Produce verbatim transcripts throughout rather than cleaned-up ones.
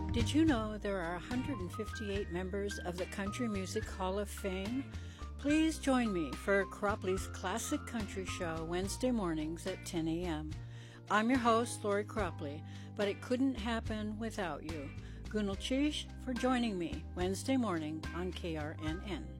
Did you know there are one hundred fifty-eight members of the Country Music Hall of Fame? Please join me for Cropley's Classic Country Show Wednesday mornings at ten a.m. I'm your host, Lori Cropley, but it couldn't happen without you. Gunal Chish for joining me Wednesday morning on K R N N.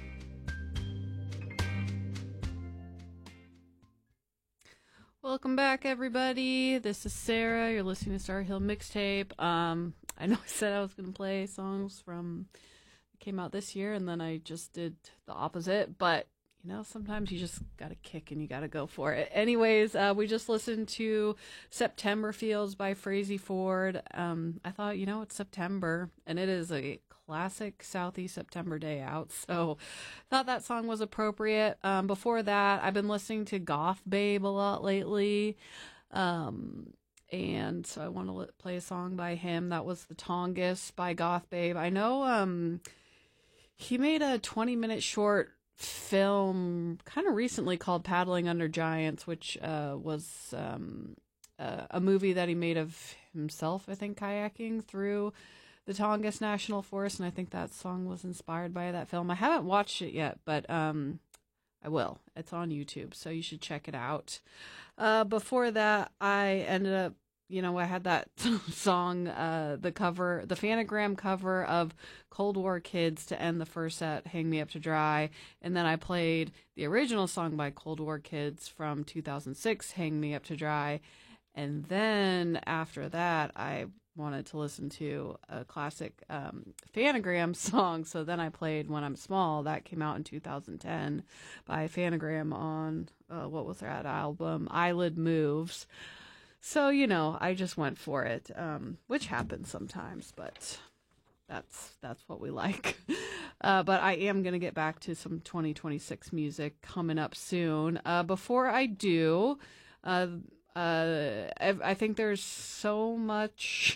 Welcome back, everybody. This is Sarah. You're listening to Star Hill Mixtape. Um, I know I said I was going to play songs from came out this year, and then I just did the opposite. But you know, sometimes you just got to kick and you got to go for it. Anyways, uh, we just listened to September Fields by Frazey Ford. Um, I thought, you know, it's September, and it is a classic Southeast September day out, so I thought that song was appropriate. Um, before that, I've been listening to Goth Babe a lot lately, um, and so I want to let, play a song by him. That was The Tongass by Goth Babe. I know um, he made a twenty-minute short film kind of recently called Paddling Under Giants, which uh, was um, uh, a movie that he made of himself, I think, kayaking through the Tongass National Forest, and I think that song was inspired by that film. I haven't watched it yet, but um, I will. It's on YouTube, so you should check it out. Uh, before that, I ended up, you know, I had that song, uh, the cover, the Fanagram cover of Cold War Kids to end the first set, Hang Me Up to Dry, and then I played the original song by Cold War Kids from two thousand six, Hang Me Up to Dry, and then after that, I wanted to listen to a classic um, Fanagram song, so then I played When I'm Small. That came out in two thousand ten by Fanagram on, uh, what was that album? Eyelid Moves. So, you know, I just went for it, um, which happens sometimes, but that's that's what we like. Uh, but I am going to get back to some twenty twenty-six music coming up soon. Uh, before I do, uh, uh, I, I think there's so much...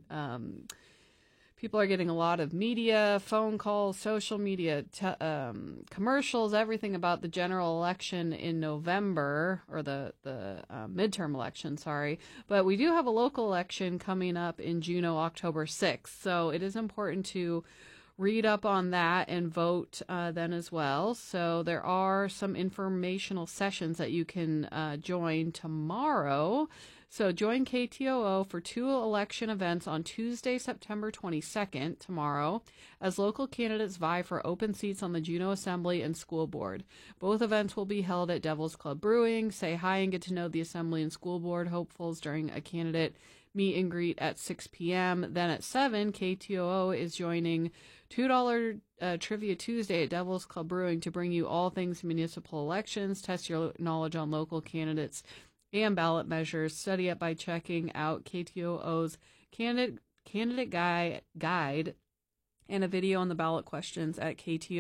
Um, people are getting a lot of media, phone calls, social media, te- um, commercials, everything about the general election in November, or the, the uh, midterm election, sorry. But we do have a local election coming up in Juneau, October sixth. So it is important to read up on that and vote uh, then as well. So there are some informational sessions that you can uh, join tomorrow. So join K T O O for two election events on Tuesday, September twenty-second, tomorrow, as local candidates vie for open seats on the Juneau Assembly and School Board. Both events will be held at Devil's Club Brewing. Say hi and get to know the Assembly and School Board hopefuls during a candidate meet and greet at six p.m. Then at seven, K T O O is joining two dollars uh, Trivia Tuesday at Devil's Club Brewing to bring you all things municipal elections, test your knowledge on local candidates and ballot measures. Study up by checking out K T O O's candidate candidate guide, guide and a video on the ballot questions at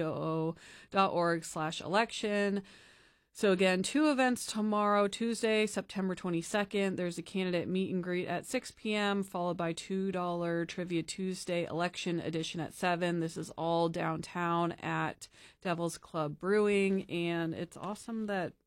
ktoo.org slash election. So again, two events tomorrow, Tuesday, September twenty-second. There's a candidate meet and greet at six p.m., followed by two dollars Trivia Tuesday election edition at seven. This is all downtown at Devil's Club Brewing, and it's awesome that